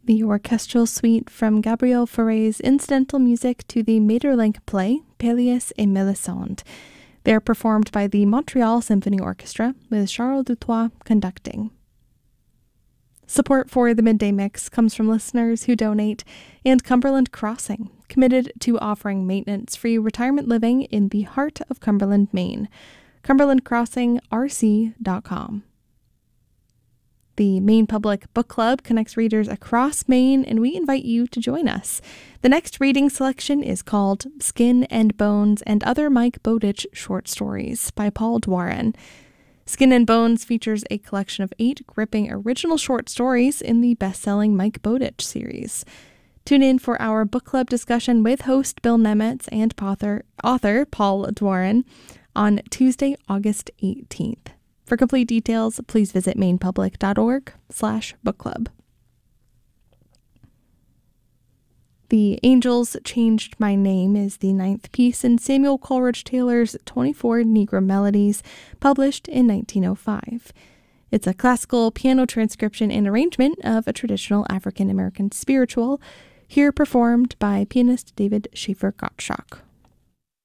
the orchestral suite from Gabriel Fauré's incidental music to the Maeterlinck play, Pélias et Mélisande. They are performed by the Montreal Symphony Orchestra, with Charles Dutoit conducting. Support for the Midday Mix comes from listeners who donate, and Cumberland Crossing, committed to offering maintenance-free retirement living in the heart of Cumberland, Maine. CumberlandCrossingRC.com. The Maine Public Book Club connects readers across Maine, and we invite you to join us. The next reading selection is called Skin and Bones and Other Mike Bowditch Short Stories by Paul Dwaran. Skin and Bones features a collection of 8 gripping original short stories in the best-selling Mike Bowditch series. Tune in for our book club discussion with host Bill Nemetz and author Paul Dwaran on Tuesday, August 18th. For complete details, please visit mainepublic.org/book club. The Angels Changed My Name is the 9th piece in Samuel Coleridge Taylor's 24 Negro Melodies, published in 1905. It's a classical piano transcription and arrangement of a traditional African-American spiritual, here performed by pianist David Schaefer Gottschalk.